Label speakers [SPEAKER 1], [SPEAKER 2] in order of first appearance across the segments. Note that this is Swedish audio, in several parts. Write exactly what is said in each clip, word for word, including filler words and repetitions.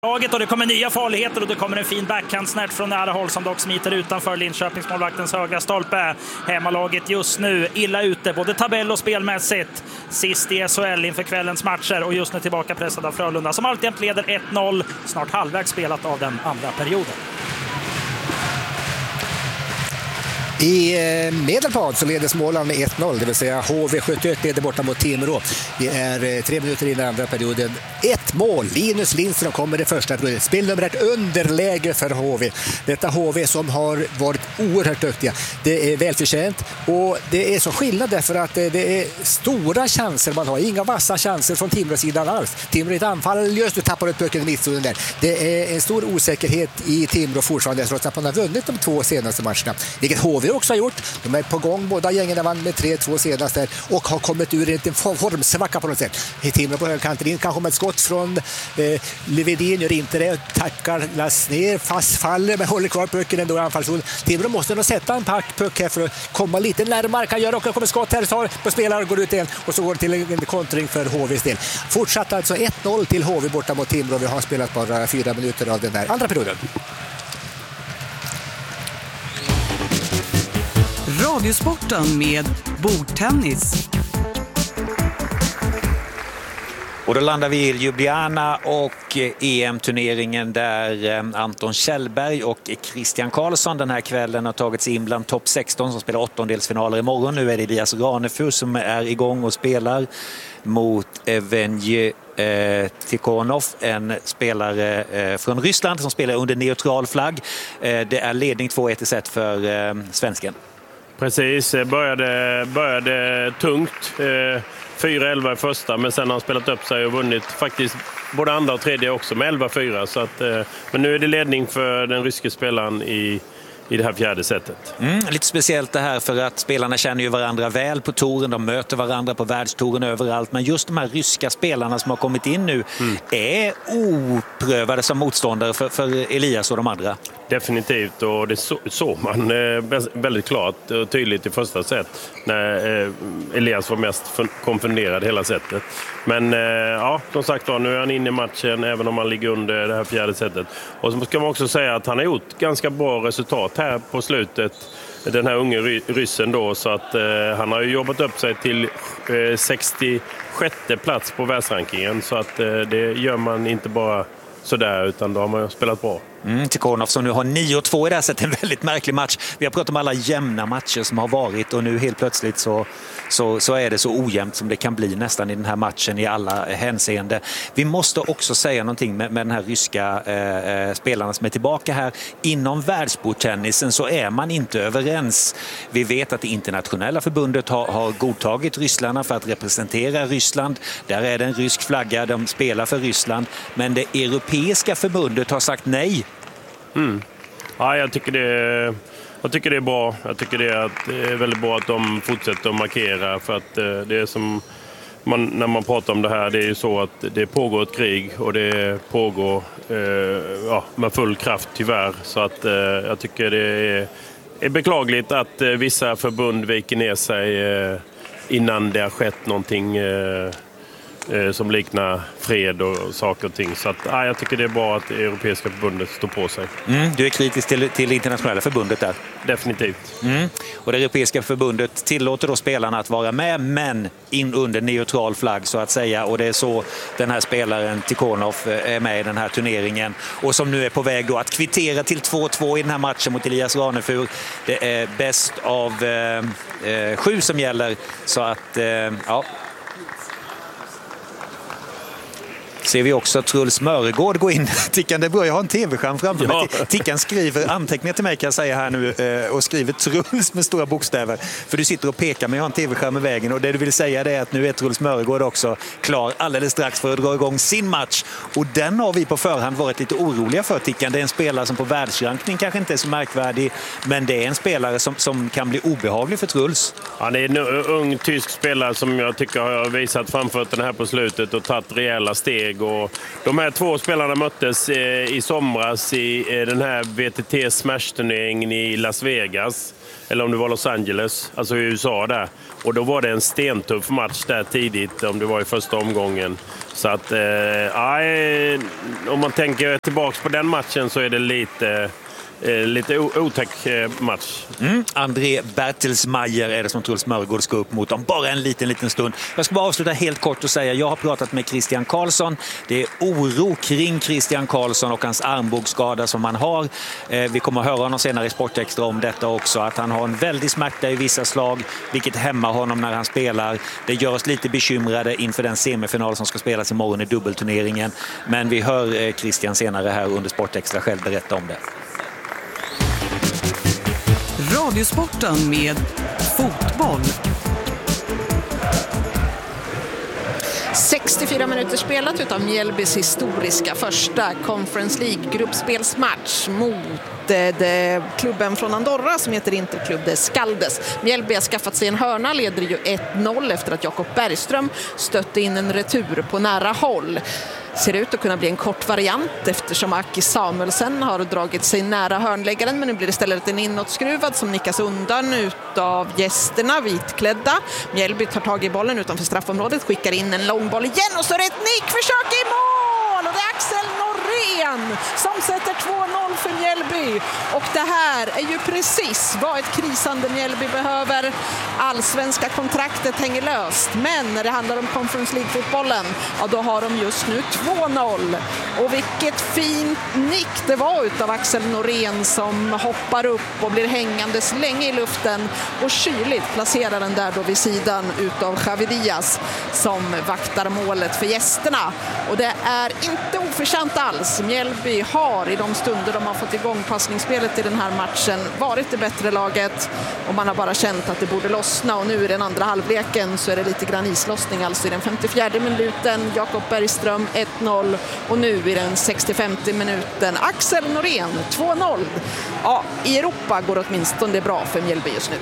[SPEAKER 1] Och det kommer nya farligheter och det kommer en fin backhandsnärt från nära håll som dock smiter utanför Linköpingsmålvaktens högra stolpe. Hemmalaget just nu illa ute, både tabell och spelmässigt. Sist i S H L inför kvällens matcher och just nu tillbaka pressad av Frölunda som alltid leder ett noll, snart halvvägs spelat av den andra perioden.
[SPEAKER 2] I Medelpad så leder Småland med ett noll, det vill säga H V sjuttioett leder borta mot Timrå. Det är tre minuter in i den andra perioden. Ett mål, Linus Lindström kommer det första perioden. Spelnummer ett underläge för H V. Detta H V som har varit oerhört duktiga. Det är välförtjänt och det är så skillnad därför att det är stora chanser man har. Inga vassa chanser från Timrå-sidan alls. Timrå i ett anfall, just nu tappar ut pucken i mittzonen där. Det är en stor osäkerhet i Timrå fortfarande trots att man har vunnit de två senaste matcherna. Vilket H V också har gjort. De är på gång, båda gängen vann med tre två senast där och har kommit ur en formsvacka på något sätt. Timrå på högkanten in kan komma ett skott från eh, Levedin, gör inte det, tackar Lass ner, fast faller men håller kvar pucken ändå i anfallszon. Timrå måste nog sätta en pack puck här för att komma lite närmare, kan göra och kommer skott här, tar på spelare och går ut igen och så går det till en kontring för H V:s del. Fortsatt alltså ett noll till H V borta mot Timrå. Vi har spelat bara fyra minuter av den där andra perioden.
[SPEAKER 3] Radiosporten med bordtennis.
[SPEAKER 4] Och då landar vi i Ljubljana och E M-turneringen där Anton Kjellberg och Christian Karlsson den här kvällen har tagit sig in bland topp sexton som spelar åttondelsfinaler imorgon. Nu är det Elias Ranefur som är igång och spelar mot Evgenij eh, Tikhonov, en spelare eh, från Ryssland som spelar under neutral flagg. Eh, det är ledning två ett set för eh, svensken.
[SPEAKER 5] Precis, började, började tungt. Eh, fyra elva i första, men sen har han spelat upp sig och vunnit faktiskt både andra och tredje också med elva fyra. Så att, eh, men nu är det ledning för den ryske spelaren i, i det här fjärde setet.
[SPEAKER 4] Mm, lite speciellt det här för att spelarna känner ju varandra väl på touren, de möter varandra på världstouren överallt, men just de här ryska spelarna som har kommit in nu mm. är oprövade som motståndare för, för Elias och de andra.
[SPEAKER 5] Definitivt, och det så, såg man eh, väldigt klart och tydligt i första set när eh, Elias var mest konfunderad hela setet. Men eh, ja, som sagt då, nu är han inne i matchen även om han ligger under det här fjärde setet. Och så ska man också säga att han har gjort ganska bra resultat här på slutet, den här unge ry- ryssen då, så att eh, han har ju jobbat upp sig till eh, sextiosjätte plats på världsrankingen, så att eh, det gör man inte bara sådär, utan då har man spelat bra.
[SPEAKER 4] Mm, Tikhonov som nu har nio två i det här sättet, en väldigt märklig match. Vi har pratat om alla jämna matcher som har varit och nu helt plötsligt så, så, så är det så ojämnt som det kan bli nästan i den här matchen i alla hänseende. Vi måste också säga någonting med, med den här ryska eh, spelarna som är tillbaka här. Inom världsbordtennisen så är man inte överens. Vi vet att det internationella förbundet har, har godtagit rysslarna för att representera Ryssland. Där är det en rysk flagga, de spelar för Ryssland. Men det europeiska förbundet har sagt nej.
[SPEAKER 5] Mm. Ja, jag tycker det jag tycker det är bra. Jag tycker det är, att, det är väldigt bra att de fortsätter att markera, för att det är som man, när man pratar om det här, det är ju så att det pågår ett krig och det pågår eh, ja, med full kraft tyvärr, så att eh, jag tycker det är, är beklagligt att eh, vissa förbund viker ner sig eh, innan det har skett någonting eh, som liknar fred och saker och ting. Så att, ja, jag tycker det är bra att det europeiska förbundet står på sig.
[SPEAKER 4] Mm, du är kritisk till, till det internationella förbundet där?
[SPEAKER 5] Definitivt.
[SPEAKER 4] Mm. Och det europeiska förbundet tillåter då spelarna att vara med, men in under neutral flagg så att säga. Och det är så den här spelaren Tikhonov är med i den här turneringen. Och som nu är på väg då att kvittera till två två i den här matchen mot Elias Ranefur. Det är bäst av eh, sju som gäller. Så att, eh, ja... Ser vi också att Truls Mörgård går in. Tickan, det börjar, jag har en tv-skärm framför mig. Ja. Tickan skriver anteckningar till mig, kan jag säga här nu, och skriver Truls med stora bokstäver. För du sitter och pekar, men jag har en tv-skärm i vägen. Och det du vill säga är att nu är Truls Mörgård också klar alldeles strax för att dra igång sin match. Och den har vi på förhand varit lite oroliga för, Tickan. Det är en spelare som på världsrankning kanske inte är så märkvärdig, men det är en spelare som, som kan bli obehaglig för Truls.
[SPEAKER 5] Ja, det är en ung tysk spelare som jag tycker har visat framfötterna här på slutet och tagit rejäla steg lag. Och de här två spelarna möttes i somras i den här V T T Smash-turneringen i Las Vegas. Eller om det var Los Angeles, alltså i U S A där. Och då var det en stentuff match där tidigt, om det var i första omgången. Så att, eh, om man tänker tillbaka på den matchen så är det lite... Lite otäck match.
[SPEAKER 4] Mm. André Bertelsmeier är det som Truls Mörgård ska upp mot om bara en liten, liten stund. Jag ska bara avsluta helt kort och säga, jag har pratat med Christian Karlsson. Det är oro kring Christian Karlsson och hans armbågsskada som han har. Vi kommer att höra honom senare i Sportextra om detta också. Att han har en väldig smärta i vissa slag, vilket hämmar honom när han spelar. Det gör oss lite bekymrade inför den semifinal som ska spelas imorgon i dubbelturneringen. Men vi hör Christian senare här under Sportextra själv berätta om det.
[SPEAKER 3] Radiosporten med fotboll.
[SPEAKER 6] sextiofyra minuter spelat utav Mjällbys historiska första Conference League-gruppspelsmatch mot det, det, klubben från Andorra som heter Interklubb de Skaldes. Mjällby har skaffat sig en hörna, leder ju ett noll efter att Jakob Bergström stötte in en retur på nära håll. Ser ut att kunna bli en kort variant eftersom Aki Samuelsen har dragit sig nära hörnläggaren, men nu blir det istället en inåtskruvad som nickas undan utav gästerna, vitklädda. Mjällby tar tag i bollen utanför straffområdet, skickar in en lång boll igen och så är det ett nickförsök i mål! Och det är Axel Norén som sätter två noll för Mjällby. Och det här är ju precis vad ett krisande Mjällby behöver. Allsvenska kontraktet hänger löst, men när det handlar om Conference League-fotbollen, ja, då har de just nu två noll. Och vilket fint nick det var utav Axel Norén som hoppar upp och blir hängandes länge i luften och kyligt placerar den där då vid sidan utav Javi Diaz som vaktar målet för gästerna. Och det är inte oförtjänt alls. Mjällby har i de stunder de har fått igång passningsspelet i den här matchen varit det bättre laget, och man har bara känt att det borde lossna, och nu i den andra halvleken så är det lite grann islossning, alltså i den femtiofjärde minuten Jakob Bergström ett noll och nu i den sextiofemte minuten Axel Norén två noll. Ja, i Europa går det åtminstone bra för Mjällby just nu.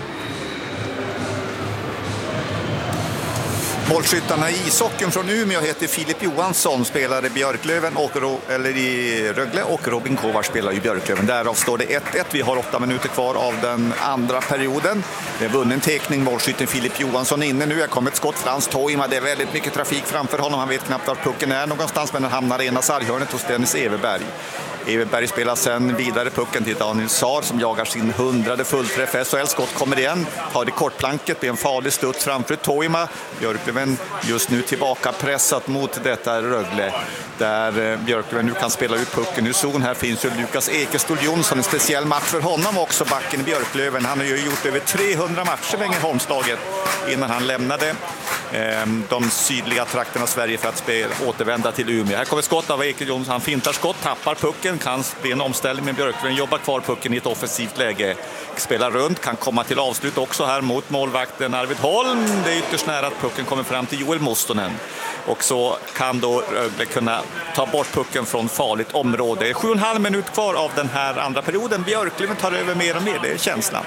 [SPEAKER 7] Målskyttarna i ishockeyn från Umeå heter Filip Johansson, spelar i Björklöven och, eller i Rögle, och Robin Kovar spelar i Björklöven. Därav står det ett ett. Vi har åtta minuter kvar av den andra perioden. Det är vunnen tekning. Målskytten Filip Johansson inne nu. Jag kommer ett skott Frans Toima. Det är väldigt mycket trafik framför honom. Han vet knappt var pucken är någonstans, men den hamnar i ena sarghörnet hos Dennis Everberg. Everberg spelar sen vidare pucken till Daniel Saar som jagar sin hundrade fullträff. S H L-skott kommer igen, tar det kortplanket, blir en farlig studs framför Toima. Björklöven just nu tillbaka pressat mot detta Rögle, där Björklöven nu kan spela ut pucken ur zon. Här finns ju Lukas Ekestol Jonsson, en speciell match för honom också, backen i Björklöven. Han har ju gjort över trehundra matcher med Ängelholmslaget innan han lämnade de sydliga trakterna av Sverige för att spela, återvända till Umeå. Här kommer skott av Ekestol Jonsson, han fintar skott, tappar pucken, kan bli en omställning, med Björklöven jobbar kvar pucken i ett offensivt läge, spelar runt, kan komma till avslut också här mot målvakten Arvid Holm. Det är ytterst nära att pucken kommer fram till Joel Mustonen, och så kan då Rögle kunna ta bort pucken från farligt område. Det är sju och en halv minut kvar av den här andra perioden. Björklöven tar över mer och mer, det är känslan.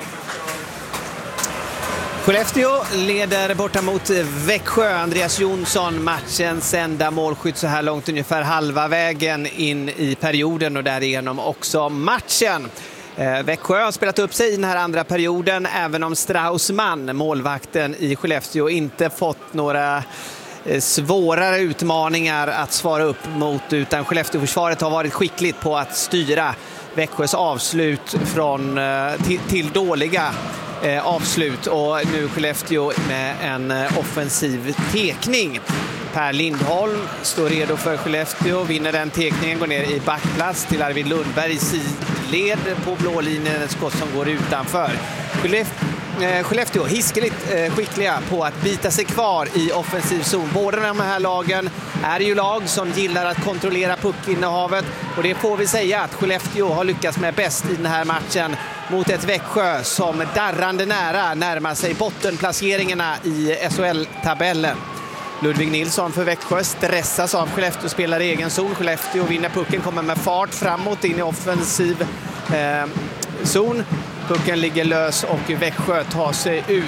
[SPEAKER 8] Skellefteå leder borta mot Växjö. Andreas Jonsson, matchens enda målskytt så här långt, ungefär halva vägen in i perioden, och därigenom också matchen. Eh, Växjö har spelat upp sig i den här andra perioden, även om Straussman, målvakten i Skellefteå, inte fått några eh, svårare utmaningar att svara upp mot, utan Skellefteå-försvaret har varit skickligt på att styra Växjös avslut från, eh, till, till dåliga Eh, avslut, och nu Skellefteå med en eh, offensiv tekning. Per Lindholm står redo för Skellefteå, vinner den tekningen, går ner i backplats till Arvid Lundberg i sidled på blålinjen, ett skott som går utanför. Skellefteå Skellefteå hiskeligt eh, skickliga på att bita sig kvar i offensiv zon. Båda de här lagen är ju lag som gillar att kontrollera puckinnehavet, och det får vi säga att Skellefteå har lyckats med bäst i den här matchen mot ett Växjö som darrande nära närmar sig bottenplaceringarna i S H L-tabellen. Ludvig Nilsson för Växjö stressas av Skellefteå, spelar i egen zon. Skellefteå vinner pucken, kommer med fart framåt in i offensiv eh, zon. Pucken ligger lös och Växjö tar sig ut.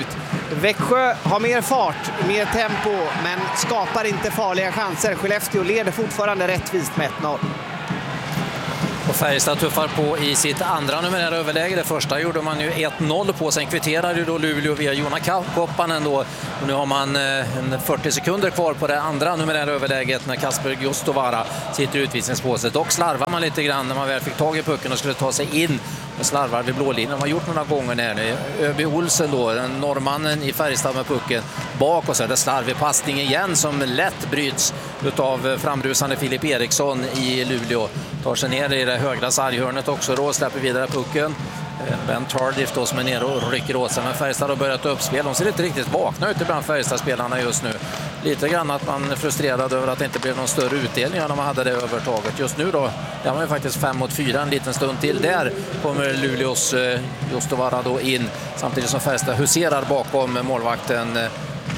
[SPEAKER 8] Växjö har mer fart, mer tempo, men skapar inte farliga chanser. Skellefteå leder fortfarande rättvist med ett noll.
[SPEAKER 9] Och Färjestad tuffar på i sitt andra numerära överläge. Det första gjorde man ju ett noll på. Sen kvitterade ju då Luleå via Joona Koppanen då. Och nu har man en fyrtio sekunder kvar på det andra numerära överläget när Kasper Justovara sitter i utvisningspåset. Dock slarvar man lite grann när man väl fick tag i pucken och skulle ta sig in. Och slarvar vid blålinjen. De har gjort några gånger när nu. Öby Olsen då, den norrmannen i Färjestad med pucken bak och så är det slarvig passning igen som lätt bryts utav framrusande Filip Eriksson i Luleå. Tar sig ner i det högra sarghörnet också då, släpper vidare pucken. Ben Tardif då som är nere och rycker åt sig, men Färjestad har börjat uppspel. De ser inte riktigt vakna ut ibland Färjestad-spelarna just nu. Lite grann att man är frustrerad över att det inte blev någon större utdelning när man hade det övertaget. Just nu då, det var ju faktiskt fem mot fyra en liten stund till. Där kommer Luleås eh, Justovara då in, samtidigt som Färjestad huserar bakom målvakten eh,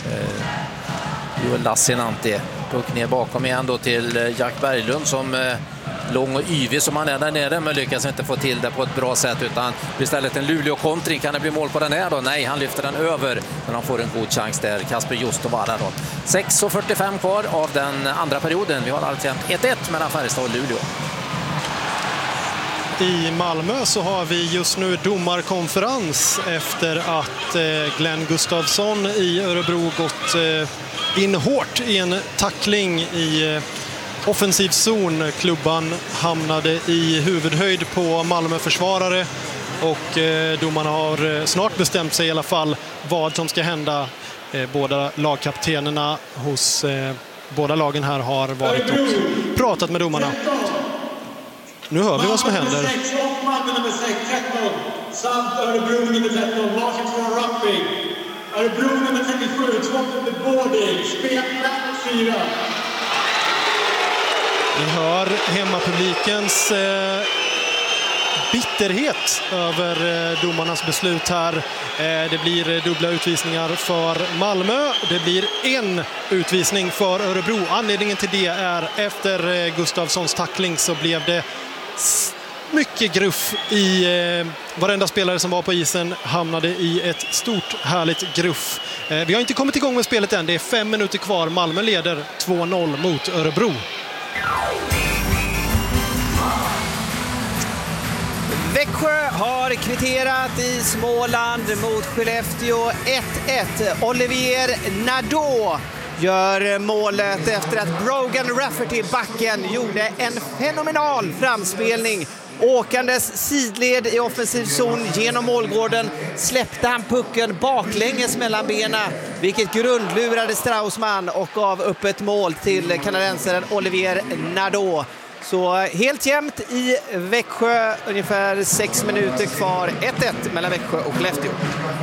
[SPEAKER 9] Joel Lassinantti. Puck ner bakom igen då till Jack Berglund som eh, lång och yvig som han är där nere, men lyckas inte få till det på ett bra sätt, utan istället en Luleå-kontring. Kan det bli mål på den här då? Nej, han lyfter den över, men han får en god chans där, Kasper Justovara då. sex fyrtiofem kvar av den andra perioden. Vi har alltså ett ett mellan Färjestad och Luleå.
[SPEAKER 10] I Malmö så har vi just nu domarkonferens efter att Glenn Gustafsson i Örebro gått in hårt i en tackling i offensiv zon. Klubban hamnade i huvudhöjd på Malmö-försvarare och domarna har snart bestämt sig i alla fall vad som ska hända. Båda lagkaptenerna hos båda lagen här har varit och pratat med domarna. Nu hör vi vad som händer.
[SPEAKER 11] Nummer sex, tretton, samt Örebro nummer tretton, varsitt från Rapping. Örebro nummer trettiosju, två under boarding, spel fyra.
[SPEAKER 10] Vi hör hemmapublikens eh, bitterhet över eh, domarnas beslut här. Eh, det blir eh, dubbla utvisningar för Malmö. Det blir en utvisning för Örebro. Anledningen till det är efter eh, Gustafssons tackling så blev det mycket gruff i eh, varenda spelare som var på isen hamnade i ett stort härligt gruff. Eh, vi har inte kommit igång med spelet än. Det är fem minuter kvar. Malmö leder två noll mot Örebro.
[SPEAKER 8] Växjö har kvitterat i Småland mot Skellefteå ett ett. Olivier Nadeau gör målet efter att Brogan Rafferty, backen, gjorde en fenomenal framspelning. Åkandes sidled i offensiv zon genom målgården släppte han pucken baklänges mellan benen, vilket grundlurade Straussman och gav upp ett mål till kanadensaren Olivier Nadeau. Så helt jämnt i Växjö, ungefär sex minuter kvar, ett ett mellan Växjö och Skellefteå.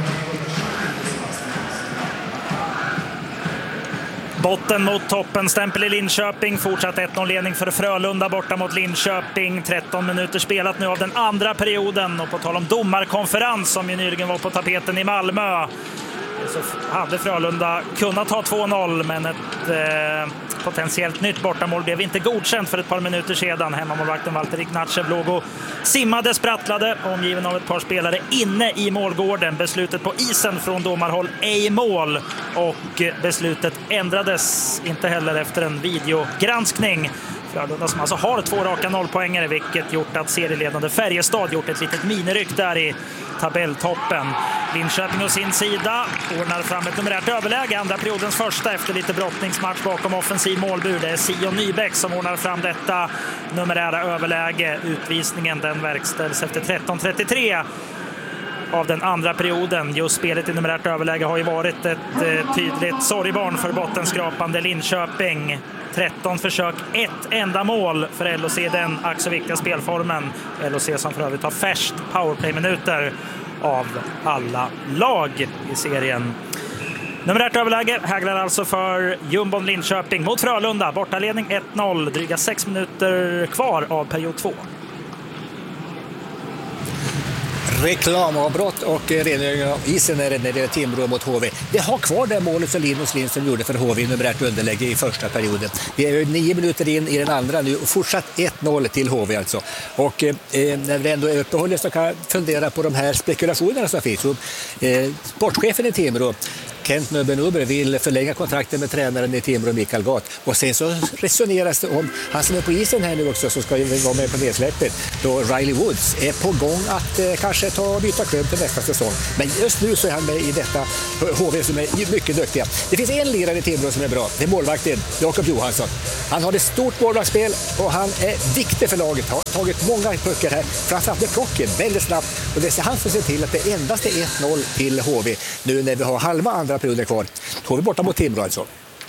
[SPEAKER 1] Botten mot toppen, stämpel i Linköping, fortsatt ett noll-ledning för Frölunda borta mot Linköping. tretton minuter spelat nu av den andra perioden, och på tal om domarkonferens som ju nyligen var på tapeten i Malmö, så hade Frölunda kunnat ta två noll, men ett eh, potentiellt nytt bortamål blev inte godkänt för ett par minuter sedan. Hemmamålvakten Walter Ignatjev låg och simmade, sprattlade, omgiven av ett par spelare inne i målgården. Beslutet på isen från domarhåll ej mål, och beslutet ändrades inte heller efter en videogranskning. Frölunda som alltså har två raka nollpoängare, vilket gjort att serieledande Färjestad gjort ett litet miniryck där i tabelltoppen. Linköping å sin sida ordnar fram ett numerärt överläge, andra periodens första, efter lite brottningsmatch bakom offensiv målbur. Det är Sion Nybäck som ordnar fram detta numerära överläge. Utvisningen den verkställs efter tretton trettiotre av den andra perioden. Just spelet i numerärt överläge har ju varit ett eh, tydligt sorgbarn för bottenskrapande Linköping. tretton försök, ett enda mål för L O C, den ack så viktiga spelformen. L O C som för övrigt har färst powerplay-minuter av alla lag i serien. Numerärt överläge hägrar alltså för Jumbon Linköping mot Frölunda. Bortaledning ett noll, dryga sex minuter kvar av period två.
[SPEAKER 2] Reklamavbrott och rengöring av isen är det när det är Timrå mot H V. Det har kvar det målet som Linus Lindström gjorde för H V i numerärt underläge i första perioden. Vi är nio minuter in i den andra nu och fortsatt ett noll till H V alltså. Och eh, när vi ändå är uppehållet så kan jag fundera på de här spekulationerna som finns. Så, eh, sportchefen i Timrå, Kent Nöbenuber, vill förlänga kontrakten med tränaren i Timrå, Mikael Gat. Och sen så resoneras det om han som är på isen här nu också, som ska vara med på nedsläppet. Då Riley Woods är på gång att eh, kanske ta och byta klubb till nästa säsong. Men just nu så är han med i detta H V som är mycket duktiga. Det finns en lirare i Timrå som är bra. Det är målvakten Jakob Johansson. Han har ett stort målvaktsspel och han är viktig för laget. Har tagit många puckar här, framförallt med plocken, väldigt snabbt. Och det är han som ser till att det endast är ett noll till H V nu när vi har halva andra perioden kvar. H V borta mot Timrå alltså.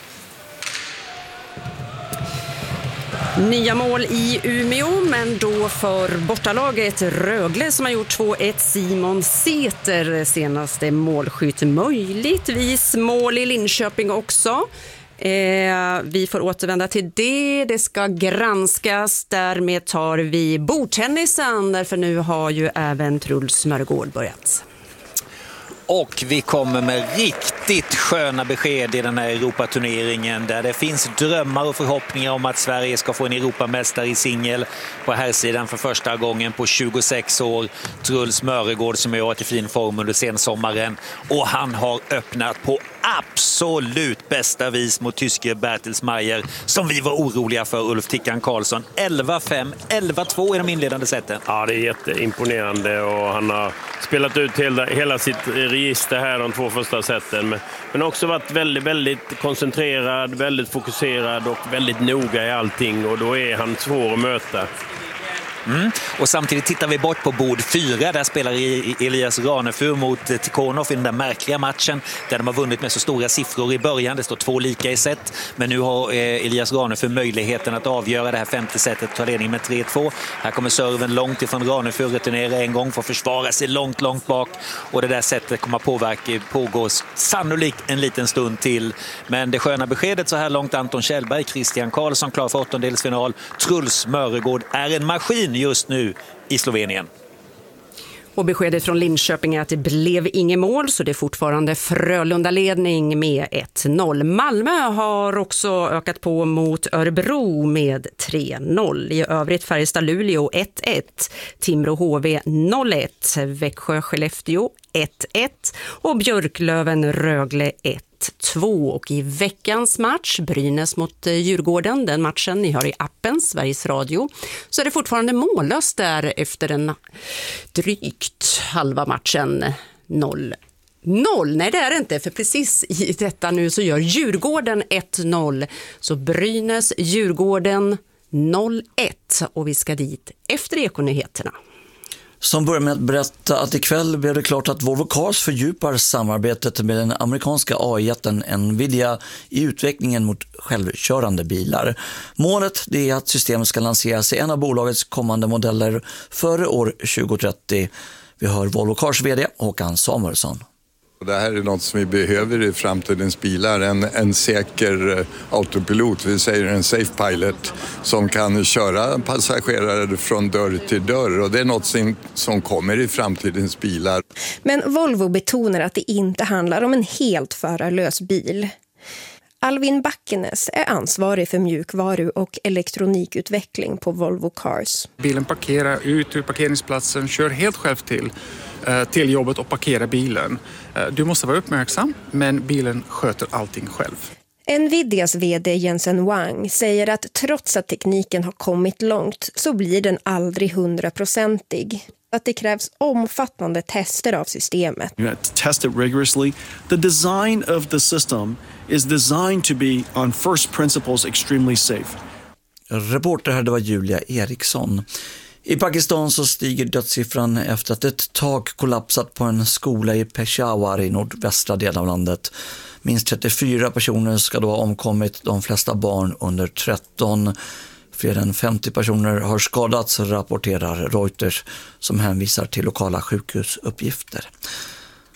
[SPEAKER 12] Nya mål i Umeå, men då för bortalaget Rögle som har gjort två ett. Simon Säter, senaste målskytt, möjligtvis mål i Linköping också. Eh, vi får återvända till det. Det ska granskas. Därmed tar vi bordtennisen, därför nu har ju även Truls Mörgård börjat.
[SPEAKER 4] Och vi kommer med riktigt sköna besked i den här Europaturneringen där det finns drömmar och förhoppningar om att Sverige ska få en Europamästare i singel på här sidan för första gången på tjugosex år. Truls Mörgård som har varit i fin form under sensommaren, och han har öppnat på absolut bästa vis mot tyske Bertelsmeier som vi var oroliga för, Ulf Tickan Karlsson. elva fem, elva två i de inledande sätten.
[SPEAKER 5] Ja, det är jätteimponerande och han har spelat ut hela, hela sitt register här de två första sätten. Men, men också varit väldigt, väldigt koncentrerad, väldigt fokuserad och väldigt noga i allting, och då är han svår att möta.
[SPEAKER 4] Mm. Och samtidigt tittar vi bort på bord fyra. Där spelar Elias Ranefur mot Tikhonov i den där märkliga matchen där de har vunnit med så stora siffror i början. Det står två lika i set. Men nu har Elias Ranefur möjligheten att avgöra det här femte setet och ta ledning med tre två. Här kommer serven långt ifrån Ranefur, returnera en gång för att försvara sig långt, långt bak. Och det där sättet kommer påverka, pågå sannolikt en liten stund till. Men det sköna beskedet så här långt: Anton Kjellberg, Christian Karlsson klar för åttondelsfinal. Truls Mörgård är en maskin just nu i Slovenien.
[SPEAKER 12] Och beskedet från Linköping är att det blev inget mål, så det är fortfarande Frölunda-ledning med ett noll. Malmö har också ökat på mot Örebro med tre noll. I övrigt Färjestad-Luleå ett ett, Timrå-H V noll ett, Växjö-Skellefteå ett ett och Björklöven-Rögle ett två. Och i veckans match, Brynäs mot Djurgården, den matchen ni hör i appen Sveriges Radio, så är det fortfarande mållöst där efter en drygt halva matchen. noll noll. Nej, det är det inte, för precis i detta nu så gör Djurgården ett noll. Så Brynäs, Djurgården noll ett, och vi ska dit efter Ekonyheterna.
[SPEAKER 13] Som börjar med att berätta att ikväll blev det klart att Volvo Cars fördjupar samarbetet med den amerikanska A I-jätten Nvidia i utvecklingen mot självkörande bilar. Målet det är att systemet ska lanseras i en av bolagets kommande modeller före år tjugo trettio. Vi hör Volvo Cars vd Håkan Samuelsson.
[SPEAKER 14] Det här är något som vi behöver i framtidens bilar, en, en säker autopilot, vi säger en safe pilot, som kan köra passagerare från dörr till dörr, och det är något som, som kommer i framtidens bilar.
[SPEAKER 15] Men Volvo betonar att det inte handlar om en helt förarlös bil. Alvin Backenes är ansvarig för mjukvaru- och elektronikutveckling på Volvo Cars.
[SPEAKER 16] Bilen parkerar ut ur parkeringsplatsen, kör helt själv till, till jobbet och parkerar bilen. Du måste vara uppmärksam, men bilen sköter allting själv.
[SPEAKER 15] Nvidias vd Jensen Huang säger att trots att tekniken har kommit långt så blir den aldrig hundraprocentig. Att det krävs omfattande tester av systemet.
[SPEAKER 17] You have to test it rigorously. The design of the system is designed to be on first principles extremely safe.
[SPEAKER 13] Reporter här, det var Julia Eriksson. I Pakistan så stiger dödssiffran efter att ett tak kollapsat på en skola i Peshawar i nordvästra delen av landet. Minst trettiofyra personer ska då ha omkommit, de flesta barn under tretton. Fler än femtio personer har skadats, rapporterar Reuters, som hänvisar till lokala sjukhusuppgifter.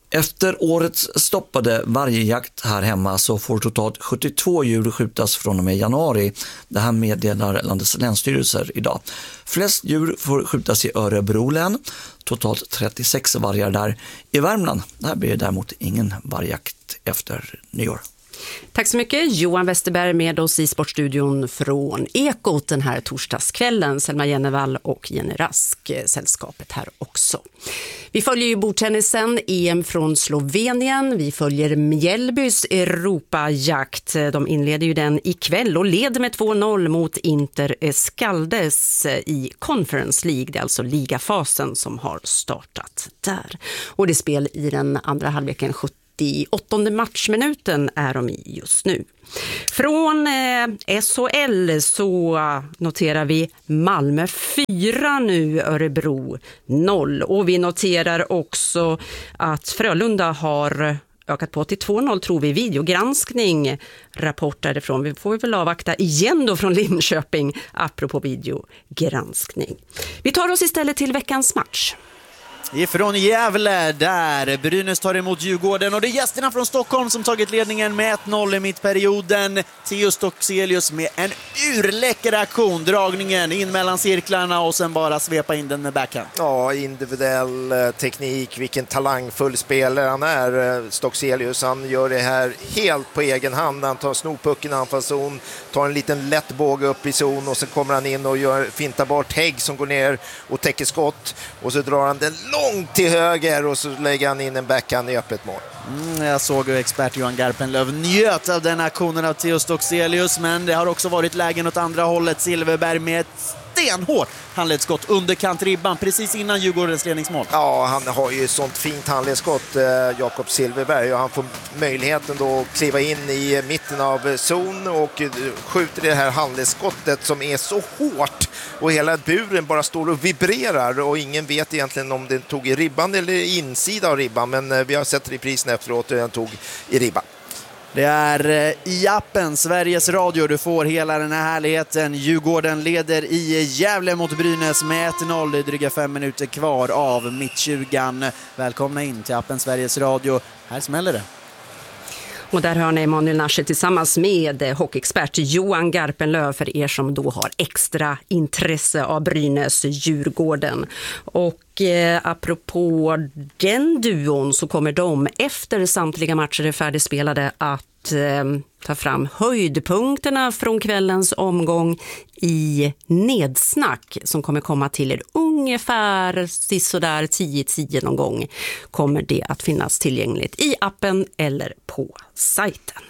[SPEAKER 13] Efter årets stoppade vargjakt här hemma så får totalt sjuttiotvå djur skjutas från och med januari. Det här meddelar landets länsstyrelser idag. Flest djur får skjutas i Örebro län, totalt trettiosex vargar där. I Värmland, där blir det däremot ingen vargjakt efter nyår.
[SPEAKER 12] Tack så mycket Johan Westerberg med oss i Sportstudion från Ekot den här torsdagskvällen. Selma Jennevall och Jenny Rask, sällskapet här också. Vi följer ju bordtennisen, E M från Slovenien. Vi följer Mjällbys Europajakt. De inleder ju den ikväll och leder med två noll mot Inter Skaldes i Conference League. Det är alltså ligafasen som har startat där. Och det är spel i den andra halvleken sjutton. I åttonde matchminuten är de i just nu. Från eh, S H L så noterar vi Malmö fyra nu, Örebro noll. Och vi noterar också att Frölunda har ökat på till två noll, tror vi. Videogranskning, rapport därifrån. Vi får väl avvakta igen då från Linköping apropå videogranskning. Vi tar oss istället till veckans match.
[SPEAKER 18] Ifrån Gävle där Brynäs tar emot Djurgården och det är gästerna från Stockholm som tagit ledningen med ett noll i mittperioden. Theo Stockselius med en urläcker aktion, dragningen in mellan cirklarna och sen bara svepa in den med backhand.
[SPEAKER 19] Ja, individuell teknik, vilken talangfull spelare han är, Stockselius. Han gör det här helt på egen hand. Han tar snopucken i anfallszon, tar en liten lätt båge upp i zon och sen kommer han in och gör fintar bort Hägg som går ner och täcker skott och så drar han den långt till höger och så lägger han in en backhand i öppet mål.
[SPEAKER 18] Mm, jag såg ju expert Johan Garpenlöv njöt av den aktionen av Theo Stockselius, men det har också varit lägen åt andra hållet. Silverberg med ett stenhårt handledsskott underkant ribban precis innan Djurgårdens ledningsmål.
[SPEAKER 19] Ja, han har ju sånt fint handledsskott, eh, Jakob Silverberg, och han får möjligheten då att kliva in i mitten av zon och eh, skjuter det här handledsskottet som är så hårt och hela buren bara står och vibrerar och ingen vet egentligen om den tog i ribban eller insida av ribban, men eh, vi har sett reprisen efteråt och den tog i ribban.
[SPEAKER 18] Det är i appen Sveriges Radio du får hela den här härligheten. Djurgården leder i Gävle mot Brynäs med ett noll. Det är dryga fem minuter kvar av mittjugan. Välkomna in till appen Sveriges Radio. Här smäller det.
[SPEAKER 12] Och där hör ni Emanuel Nasche tillsammans med hockeyexpert Johan Garpenlöv för er som då har extra intresse av Brynäs Djurgården. Och eh, apropå den duon så kommer de efter samtliga matcher är färdigspelade att eh, ta fram höjdpunkterna från kvällens omgång i Nedsnack som kommer komma till er ungefär sådär tio tio någon gång. Kommer det att finnas tillgängligt i appen eller på sajten.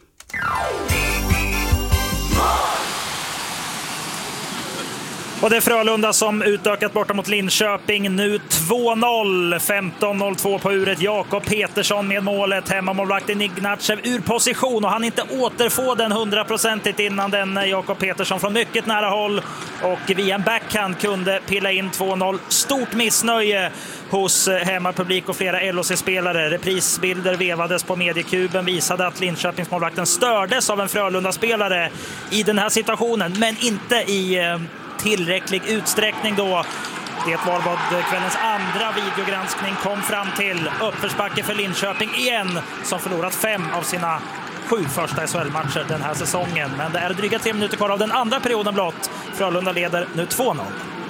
[SPEAKER 1] Och det är Frölunda som utökat borta mot Linköping. Nu två noll, femton noll två på uret. Jakob Petersson med målet. Hemmamålvakten Ignatjev ur position och han inte återfå den hundraprocentigt innan den Jakob Petersson från mycket nära håll. Och via en backhand kunde pilla in två noll. Stort missnöje hos hemmapublik och flera L H C-spelare. Reprisbilder vevades på mediekuben visade att Linköpingsmålvakten stördes av en Frölunda-spelare i den här situationen, men inte i tillräcklig utsträckning då. Det var vad kvällens andra videogranskning kom fram till. Uppförsbacke för Linköping igen, som förlorat fem av sina sju första S H L-matcher den här säsongen. Men det är dryga tre minuter kvar av den andra perioden blott. Frölunda leder nu två noll.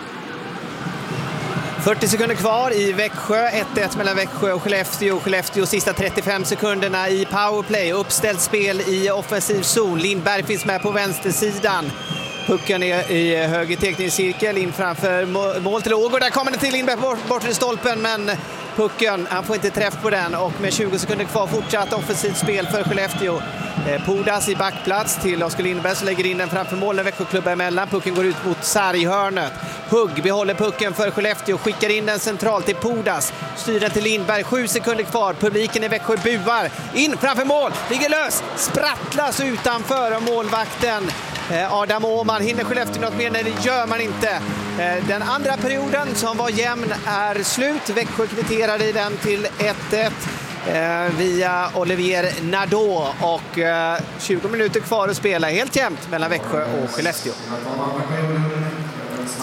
[SPEAKER 8] fyrtio sekunder kvar i Växjö, ett ett mellan Växjö och Skellefteå. Skellefteå sista trettiofem sekunderna i powerplay. Uppställt spel i offensiv zon. Lindberg finns med på vänstersidan. Pucken är i höger teckningscirkel in framför mål till Ågård. Där kommer den till Lindberg bort, bort i stolpen, men pucken, han får inte träff på den. Och med tjugo sekunder kvar fortsatt offensivt spel för Skellefteå. Podas i backplats till Oskar Lindberg som lägger in den framför målen. Växjöklubbar emellan. Pucken går ut mot sarghörnet. Hugg behåller pucken för Skellefteå. Skickar in den centralt till Podas. Styr den till Lindberg. Sju sekunder kvar. Publiken i Växjö buar. In framför mål. Ligger lös. Sprattlas utanför och målvakten Adam Åhman hinner Skellefteå något mer. Nej, det gör man inte. Den andra perioden som var jämn är slut. Växjö kvitterade i den till ett ett. Eh, via Olivier Nadeau och eh, tjugo minuter kvar att spela helt jämnt mellan Växjö och Skellefteå.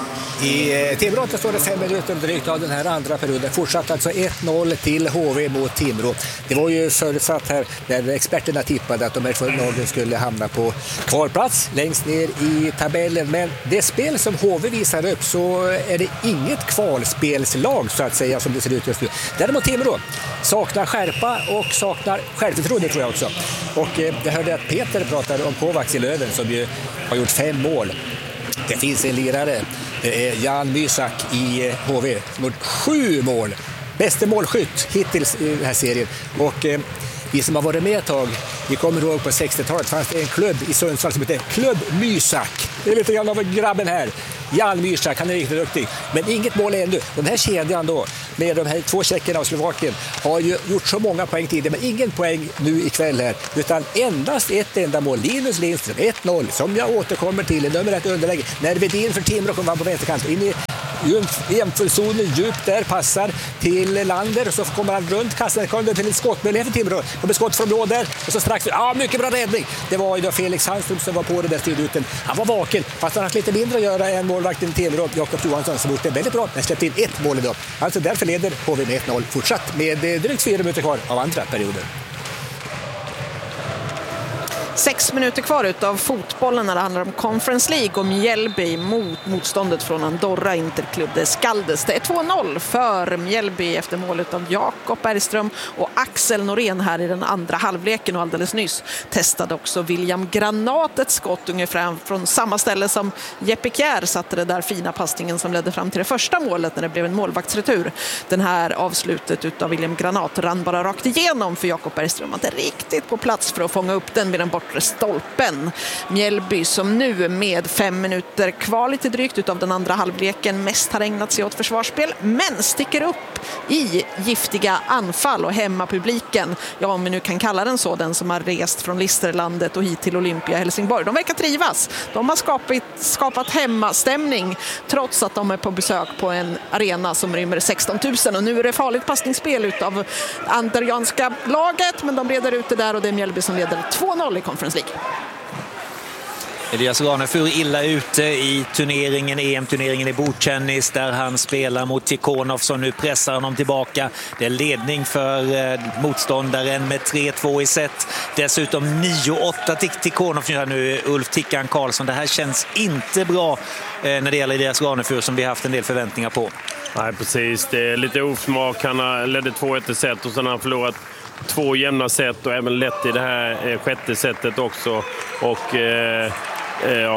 [SPEAKER 2] I eh, Timrå står det fem minuter drygt av den här andra perioden. Fortsatt alltså ett noll till H V mot Timrå. Det var ju förutsatt här när experterna tippade att de här två lagen skulle hamna på kvalplats längst ner i tabellen. Men det spel som H V visar upp så är det inget kvalspelslag så att säga som det ser ut just nu. Däremot Timrå saknar skärpa och saknar självförtroende tror jag också. Och eh, jag hörde att Peter pratade om Kovacs i Löven som ju har gjort fem mål. Det finns en lirare, det är Jan Mysak i H V som har gjort sju mål. Bästa målskytt hittills i den här serien. Och eh, vi som har varit med ett tag, vi kommer ihåg på sextiotalet fanns det en klubb i Sundsvall som heter Klubb Mysak. Det är lite grann av grabben här. Jan Mysak, han är riktigt duktig. Men inget mål ännu. Den här kedjan då, med de här två tjeckerna och Slovakien, har ju gjort så många poäng tidigare, men ingen poäng nu ikväll här. Utan endast ett enda mål. Linus Lindström, ett noll, som jag återkommer till i nummer ett underläge. När Vedin för Timrå kommer på vänsterkant in i jämförzonen djupt där, passar till Lander och så kommer han runt kassan, kommer till en skottmöjlighet för Timrå. Kommer skott från blå där och så strax, ja mycket bra räddning. Det var ju då Felix Sandström som var på det där styrruten. Han var vaken, fast han har lite mindre att göra än målvakten Timrå, Jakob Johansson, som gjort det väldigt bra. Han släppte in ett mål idag. Alltså därför leder H V med ett noll fortsatt med drygt fyra minuter kvar av andra perioden.
[SPEAKER 6] Sex minuter kvar utav fotbollen när det handlar om Conference League och Mjällby mot motståndet från Andorra Interklubb de Skaldes. Det är två noll för Mjällby efter målet av Jakob Bergström och Axel Norén här i den andra halvleken, och alldeles nyss testade också William Granat ett skott ungefär från samma ställe som Jeppe Kjär satte det där fina passningen som ledde fram till det första målet när det blev en målvaktsretur. Den här avslutet utav William Granat rann bara rakt igenom för Jakob Bergström, inte riktigt på plats för att fånga upp den med den bort stolpen. Mjällby som nu med fem minuter kvar lite drygt utav den andra halvleken mest har ägnat sig åt försvarsspel, men sticker upp i giftiga anfall, och hemmapubliken, ja om vi nu kan kalla den så, den som har rest från Listerlandet och hit till Olympia Helsingborg, de verkar trivas. De har skapat, skapat hemmastämning trots att de är på besök på en arena som rymmer sexton tusen, och nu är det farligt passningsspel utav andorianska laget, men de reder ut det där och det är Mjällby som leder två noll i Conference League.
[SPEAKER 4] Elias Ranefur illa ute i turneringen, E M-turneringen i bordtennis där han spelar mot Tikhonov som nu pressar honom tillbaka. Det är ledning för eh, motståndaren med tre två i set. Dessutom nio åtta till Tikhonov nu, Ulf Tickan Karlsson. Det här känns inte bra eh, när det gäller Elias Ranefur som vi har haft en del förväntningar på.
[SPEAKER 5] Nej, precis. Det är lite osmak. Han ledde två ett i set och sen har han förlorat två jämna set och även lätt i det här sjätte setet också. Och eh, ja,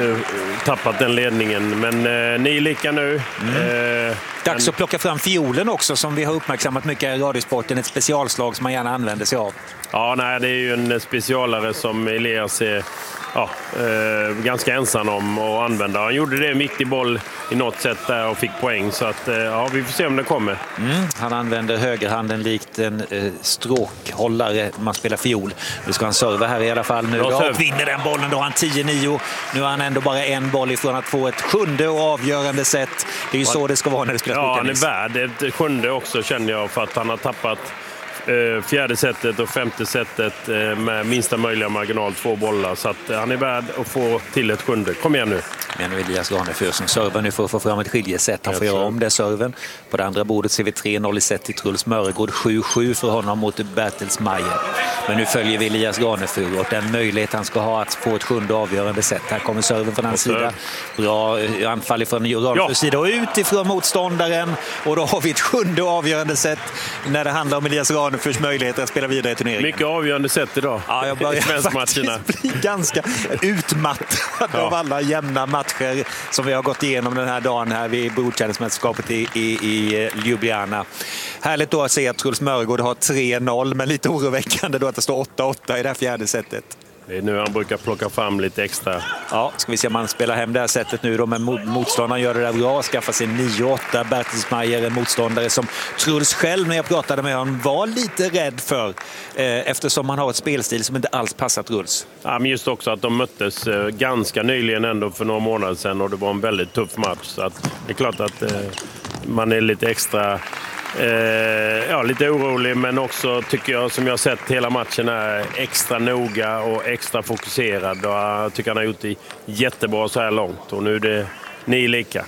[SPEAKER 5] tappat den ledningen. Men eh, ni är lika nu.
[SPEAKER 4] Mm.
[SPEAKER 5] Eh,
[SPEAKER 4] Dags att plocka fram fiolen också som vi har uppmärksammat mycket i radiosporten. Ett specialslag som man gärna använder sig av.
[SPEAKER 5] Ja, nej, det är ju en specialare som Elias är ja, eh, ganska ensam om att använda. Han gjorde det mitt i boll i något sätt där och fick poäng. Så att, eh, ja, vi får se om det kommer.
[SPEAKER 4] Mm, han använder högerhanden likt en eh, stråkhållare när man spelar fiol. Nu ska han serva här i alla fall. Nu ja, vinner den bollen, då har han tio nio. Nu har han ändå bara en boll ifrån att få ett sjunde och avgörande set. Det är ju så det ska vara när det spelas.
[SPEAKER 5] Ja, han är värd ett sjunde också känner jag, för att han har tappat eh, fjärde setet och femte setet eh, med minsta möjliga marginal, två bollar. Så att, eh, han är värd att få till ett sjunde. Kom igen nu.
[SPEAKER 4] Men nu Elias Ranefur som servar nu för att få fram ett skiljeset. Han får göra om det serven. På det andra bordet ser vi tre noll i set till Truls Mörgård. sju sju för honom mot Bertelsmeier. Men nu följer vi Elias Ranefur och den möjlighet han ska ha att få ett sjunde avgörande set. Här kommer serven från hans sida. Bra anfall från Ranefurs ja. sida och utifrån motståndaren. Och då har vi ett sjunde avgörande set när det handlar om Elias Ranefurs möjligheter att spela vidare i turneringen.
[SPEAKER 5] Mycket avgörande set idag.
[SPEAKER 4] Ja, jag börjar faktiskt bli ganska utmattad ja. av alla jämna matcher som vi har gått igenom den här dagen här vid bordtennismästerskapet i, i, i Ljubljana. Härligt då att se att Truls Mörgård har tre noll, men lite oroväckande då att det står åtta åtta i det här fjärde setet.
[SPEAKER 5] Det är nu han brukar plocka fram lite extra.
[SPEAKER 4] Ja, ska vi se om han spelar hem det här sättet nu då, men motståndaren gör det där bra, skaffar sig nio åtta. Bertelsmeier, en motståndare som Truls själv när jag pratade med honom var lite rädd för eh, eftersom han har ett spelstil som inte alls passar Truls.
[SPEAKER 5] Ja, men just också att de möttes eh, ganska nyligen ändå för några månader sedan och det var en väldigt tuff match, så att det är klart att eh, man är lite extra Eh, ja, lite orolig, men också tycker jag, som jag sett hela matchen, är extra noga och extra fokuserad, och jag tycker han har gjort det jättebra så här långt, och nu är det ni lika.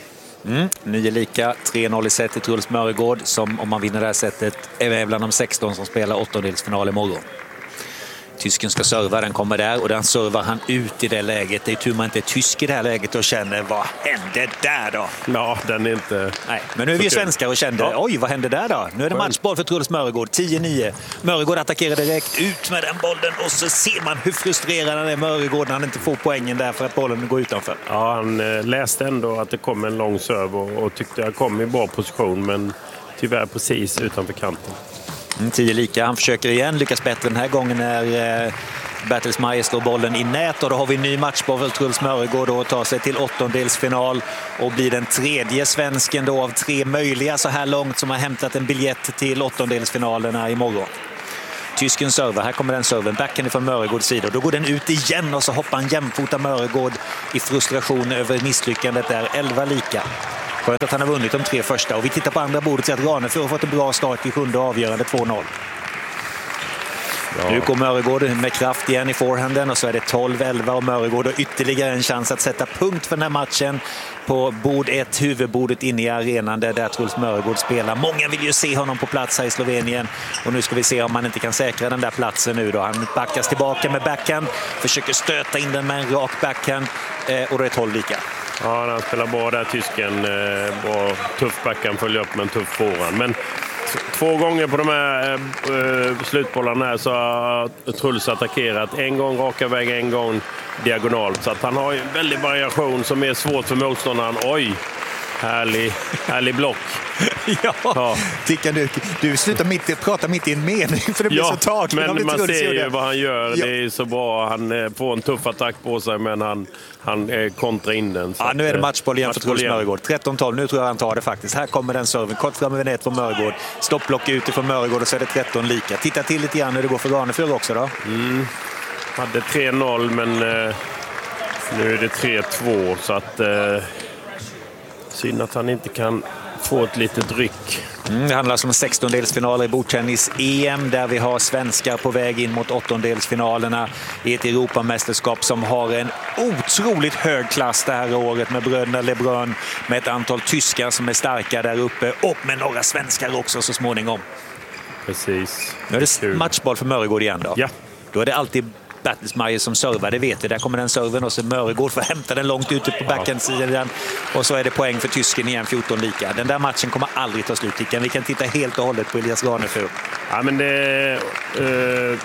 [SPEAKER 4] Mm, nio lika, tre noll i set till Truls Mörgård som om man vinner det här sättet är bland de sexton som spelar åttondelsfinal imorgon. Tysken ska serva, den kommer där och den servar han ut i det läget. Det är tur man inte är tysk i det här läget och känner, vad hände där då?
[SPEAKER 5] Ja, den är inte...
[SPEAKER 4] Nej, men nu är vi ju svenskar och kände, ja. oj, vad hände där då? Nu är det matchboll för Truls Mörgård, tio nio. Mörgård attackerar direkt, ut med den bollen och så ser man hur frustrerad han är Mörgård när han inte får poängen där för att bollen går utanför.
[SPEAKER 5] Ja, han läste ändå att det kom en lång serv och, och tyckte jag kom i bra position, men tyvärr precis utanför kanten.
[SPEAKER 4] Mm, tio lika, han försöker igen, lyckas bättre den här gången när eh, Bertelsmeier slår bollen i nät och då har vi en ny matchboll för Truls Mörgård och tar sig till åttondelsfinal och blir den tredje svensken då av tre möjliga så här långt som har hämtat en biljett till åttondelsfinalerna imorgon. Tysken server, här kommer den serven, backen från Mörgårds sida och då går den ut igen och så hoppar han jämfota Mörgård i frustration över misslyckandet där, elva lika. Skönt att han har vunnit de tre första och vi tittar på andra bordet så att Ranefur har fått en bra start i sjunde avgörande två noll. Ja. Nu går Mörgård med kraft igen i forehanden och så är det tolv elva och Mörgård har ytterligare en chans att sätta punkt för den här matchen på bord ett, huvudbordet inne i arenan där, där Truls Mörgård spelar. Många vill ju se honom på plats här i Slovenien och nu ska vi se om han inte kan säkra den där platsen nu då. Han backas tillbaka med backhand, försöker stöta in den med en rak backhand eh, och då är det tolv lika.
[SPEAKER 5] Ja, han spelar bra där, tysken. Bra, tuff backhand, följer upp med en tuff forehand. Men två gånger på de här äh, slutbollarna här så har Truls attackerat. En gång raka väg, en gång diagonalt. Så att han har en väldig variation som är svårt för motståndaren. Oj, härlig, härlig block.
[SPEAKER 4] ja, ja. Ticka, du, du slutar mitt, prata mitt i en mening för det blir
[SPEAKER 5] ja,
[SPEAKER 4] så tag.
[SPEAKER 5] Men, men man ser ju vad han gör. Ja. Det är så bra. Han får en tuff attack på sig men han, han eh, kontra in den.
[SPEAKER 4] Ja, nu är det matchboll igen för Truls Mörgård. tretton tolv, nu tror jag han tar det faktiskt. Här kommer den serven, kort fram över nät från Mörgård. Stoppblock utifrån Mörgård och så är det tretton lika. Titta till lite grann hur det går för Ranefur också då.
[SPEAKER 5] Mm. Hade tre noll men eh, nu är det tre två så att eh, synd att han inte kan få ett litet ryck.
[SPEAKER 4] Mm, det handlar om sextondelsfinaler i bordtennis-E M där vi har svenskar på väg in mot åttondelsfinalerna i ett Europamästerskap som har en otroligt hög klass det här året med bröderna Lebrun, med ett antal tyskar som är starka där uppe och med några svenskar också så småningom.
[SPEAKER 5] Precis.
[SPEAKER 4] Nu är det matchboll för Mörgård igen då.
[SPEAKER 5] Ja.
[SPEAKER 4] Då är det alltid Bertelsmeier som servar, det vet vi. Där kommer den serven och så Mörgård får hämta den långt ute på backhandsidan och så är det poäng för tysken igen, fjorton lika. Den där matchen kommer aldrig ta slut. Vi kan titta helt och hållet på Elias Ranefur.
[SPEAKER 5] Ja, men det uh,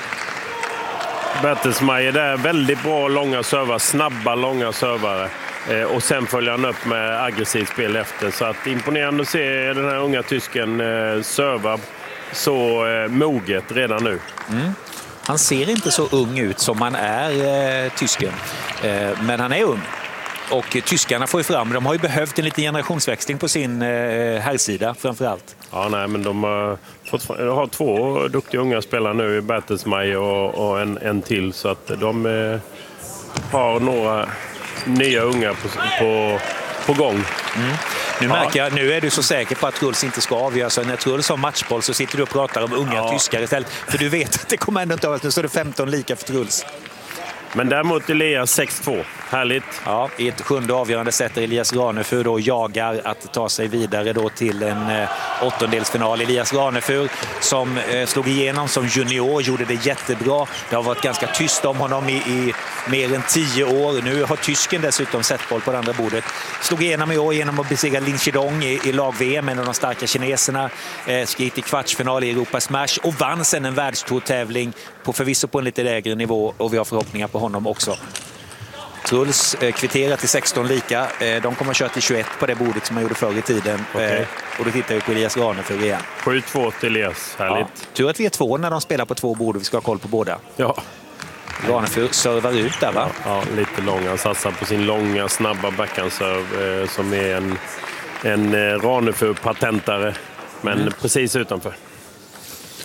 [SPEAKER 5] Bertelsmeier där, väldigt bra långa servar, snabba långa servare. Uh, och sen följer han upp med aggressivt spel efter. Så att imponerande att se den här unga tysken uh, serva så uh, moget redan nu.
[SPEAKER 4] Mm. Han ser inte så ung ut som han är, eh, tysken. Eh, men han är ung. Och eh, tyskarna får ju fram, de har ju behövt en liten generationsväxling på sin eh, herrsida framförallt.
[SPEAKER 5] Ja, nej, men de har, fått, har två duktiga unga spelare nu, Bertelsmeier och, och en, en till. Så att de eh, har några nya unga på, på, på gång.
[SPEAKER 4] Mm. Nu märker jag, nu är du så säker på att Truls inte ska avgöra. Så när Truls har matchboll så sitter du och pratar om unga ja. tyskar istället. För du vet att det kommer ändå inte av. Nu står det femton lika för Truls.
[SPEAKER 5] Men däremot Elias sex två. Härligt.
[SPEAKER 4] Ja, i ett sjunde avgörande sätter Elias Ranefur då jagar att ta sig vidare då till en eh, åttondelsfinal. Elias Ranefur som eh, slog igenom som junior, gjorde det jättebra. Det har varit ganska tyst om honom i, i mer än tio år. Nu har tysken dessutom sett boll på det andra bordet. Slog igenom i år genom att besegra Lin Chidong i, i lag-V M, en av de starka kineserna. Eh, skrit i kvartsfinal i Europa Smash och vann sen en världstourtävling på förvisso på en lite lägre nivå och vi har förhoppningar på honom också. Truls eh, kvitterar till sexton lika. Eh, de kommer att köra till tjugoett på det bordet som man gjorde förr i tiden. Okay. Eh, och då tittar vi på Elias Ranefur igen.
[SPEAKER 5] sju två till Elias, härligt.
[SPEAKER 4] Ja. Tur att vi är två när de spelar på två bord och vi ska ha koll på båda.
[SPEAKER 5] Ja.
[SPEAKER 4] Ranefur servar ut där va?
[SPEAKER 5] Ja, ja, lite lång. Han satsar på sin långa, snabba backhandserv eh, som är en, en eh, Ranefur-patentare. Men mm. precis utanför.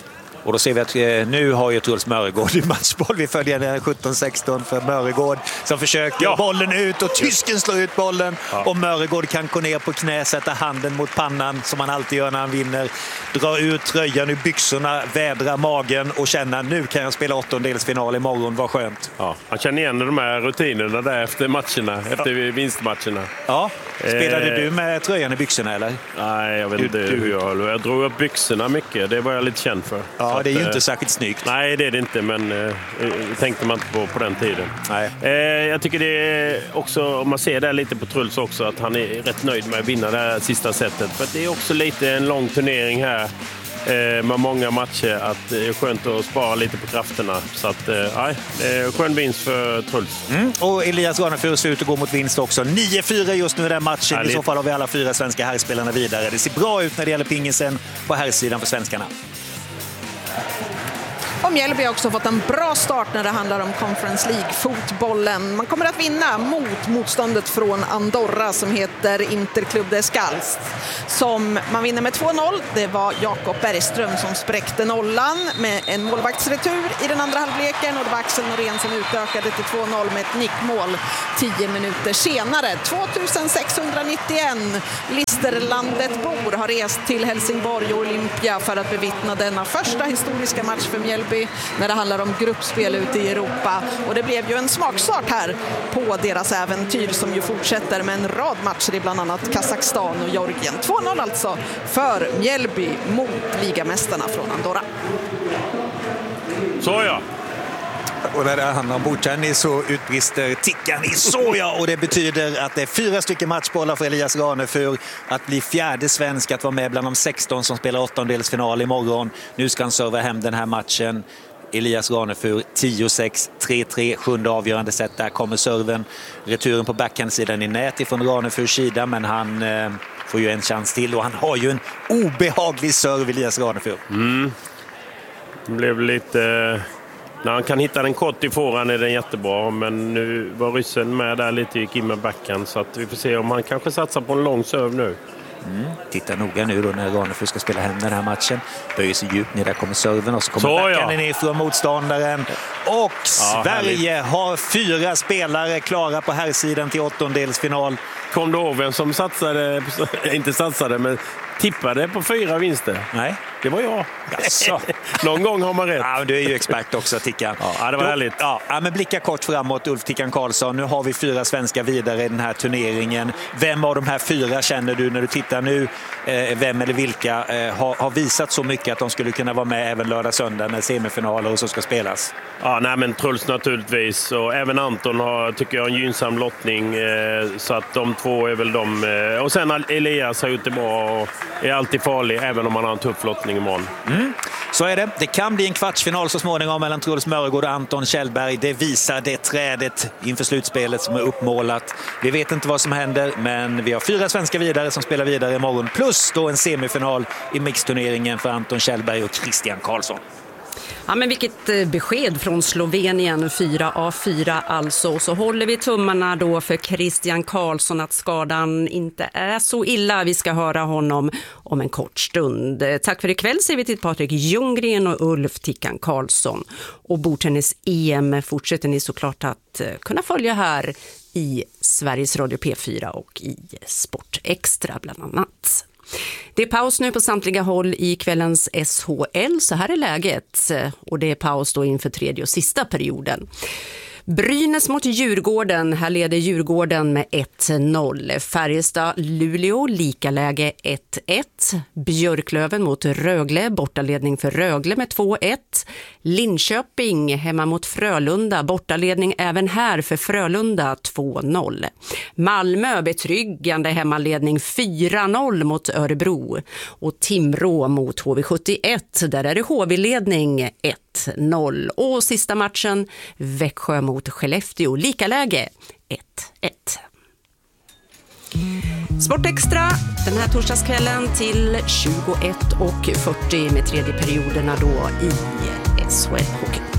[SPEAKER 4] Och då ser vi att eh, nu har ju Truls Mörregård i matchboll. Vi följer den sjutton sexton för Mörregård som försöker ja. bollen ut och tysken slår ut bollen. Ja. Och Mörregård kan gå ner på knä, sätta handen mot pannan som han alltid gör när han vinner. Dra ut tröjan ur byxorna, vädra magen och känna nu kan jag spela åttondelsfinal imorgon, vad skönt.
[SPEAKER 5] Ja, han känner igen de här rutinerna där efter matcherna, efter ja. vinstmatcherna.
[SPEAKER 4] Ja, spelade eh. du med tröjan i byxorna eller?
[SPEAKER 5] Nej, jag vet inte du, hur jag höll. Jag drog upp byxorna mycket, det var jag lite känd för.
[SPEAKER 4] Ja,
[SPEAKER 5] så
[SPEAKER 4] det är
[SPEAKER 5] att,
[SPEAKER 4] ju inte särskilt snyggt.
[SPEAKER 5] Nej, det är det inte, men eh, tänkte man inte på på den tiden.
[SPEAKER 4] Nej.
[SPEAKER 5] Eh, jag tycker det är också, om man ser det lite på Truls också, att han är rätt nöjd med att vinna det här sista setet. För att det är också lite en lång turnering här eh, med många matcher, att det är skönt att spara lite på krafterna. Så att, eh, nej, det är skön vinst för Truls.
[SPEAKER 4] Mm. Och Elias Ranefur ser ut att gå mot vinst också. nio fyra just nu i den matchen.
[SPEAKER 5] Härligt.
[SPEAKER 4] I så fall har vi alla fyra svenska herrspelarna vidare. Det ser bra ut när det gäller pingisen på herrsidan för svenskarna.
[SPEAKER 6] Och Mjällby har också fått en bra start när det handlar om Conference League-fotbollen. Man kommer att vinna mot motståndet från Andorra som heter Interclub de Scalst. Som man vinner med två noll. Det var Jakob Bergström som spräckte nollan med en målvaktsretur i den andra halvleken. Och det var Axel Norén som utökade till två noll med ett nickmål tio minuter senare. tvåtusensexhundranittioen Listerlandet-bor har rest till Helsingborg och Olympia för att bevittna denna första historiska match för Mjällby när det handlar om gruppspel ute i Europa. Och det blev ju en smakstart här på deras äventyr som ju fortsätter med en rad matcher i bland annat Kazakstan och Georgien. två noll alltså för Mjällby mot ligamästarna från Andorra.
[SPEAKER 5] Så ja.
[SPEAKER 4] Och när det handlar om bordtennis så utbrister tickan i såja och det betyder att det är fyra stycken matchbollar för Elias Ranefur att bli fjärde svensk, att vara med bland de sexton som spelar åttondelsfinal imorgon. Nu ska han serva hem den här matchen. Elias Ranefur tio sex, tre tre, sjunde avgörande set. Där kommer serven. Returen på backhandsidan i nät ifrån Ranefurs sida, men han eh, får ju en chans till och han har ju en obehaglig serv, Elias Ranefur.
[SPEAKER 5] Mm. Det blev lite... Eh... När han kan hitta den kort i fåran är den jättebra, men nu var ryssen med där lite, gick in med backen, så att vi får se om han kanske satsar på en lång serv nu.
[SPEAKER 4] Mm. Titta noga nu då när Ranefur ska spela hem den här matchen. Böjer sig djupt ner, där kommer serven och så kommer så, backhanden ja. ner från motståndaren. Och ja, Sverige härligt. Har fyra spelare klara på här sidan till åttondelsfinal.
[SPEAKER 5] Kom du ihåg vem som satsade, inte satsade, men tippade på fyra vinster?
[SPEAKER 4] Nej.
[SPEAKER 5] Det var jag.
[SPEAKER 4] Jaså.
[SPEAKER 5] Någon gång har man rätt.
[SPEAKER 4] Ja, du är ju expert också, Tickan.
[SPEAKER 5] Ja, det var
[SPEAKER 4] då,
[SPEAKER 5] härligt.
[SPEAKER 4] Ja, men blicka kort framåt, Ulf Tickan Karlsson. Nu har vi fyra svenska vidare i den här turneringen. Vem av de här fyra känner du när du tittar nu? Eh, vem eller vilka eh, har, har visat så mycket att de skulle kunna vara med även lördag söndag när semifinaler och så ska spelas?
[SPEAKER 5] Ja, nej, men Truls naturligtvis. Och även Anton har, tycker jag, en gynnsam lottning. Eh, så att de två är väl de. Eh, och sen Elias har gjort det bra och är alltid farlig även om man har en tuff lottning imorgon.
[SPEAKER 4] Mm. Så är det. Det kan bli en kvartsfinal så småningom mellan Truls Mörregård och Anton Kjellberg. Det visar det trädet inför slutspelet som är uppmålat. Vi vet inte vad som händer, men vi har fyra svenska vidare som spelar vidare imorgon. Plus då en semifinal i mixturneringen för Anton Kjellberg och Christian Karlsson.
[SPEAKER 12] Ja, men vilket besked från Slovenien, fyra av fyra alltså. Så håller vi tummarna då för Christian Karlsson att skadan inte är så illa. Vi ska höra honom om en kort stund. Tack för ikväll säger vi till Patrik Ljunggren och Ulf Tickan Karlsson. Och bordtennis-E M fortsätter ni såklart att kunna följa här i Sveriges Radio P fyra och i Sport Extra bland annat. Det är paus nu på samtliga håll i kvällens S H L, så här är läget. Och det är paus då inför tredje och sista perioden. Brynäs mot Djurgården, här leder Djurgården med ett noll. Färjestad, Luleå, lika läge ett ett. Björklöven mot Rögle, bortaledning för Rögle med två ett. Linköping hemma mot Frölunda, bortaledning även här för Frölunda två noll. Malmö betryggande hemmaledning fyra noll mot Örebro. Och Timrå mot H V sjuttioett, där är det H V-ledning ett noll. Och sista matchen, Växjö mot Skellefteå, lika läge ett ett. Sport Extra den här torsdagskvällen till tjugoett och fyrtio med tredje perioderna då i S H L-hockey.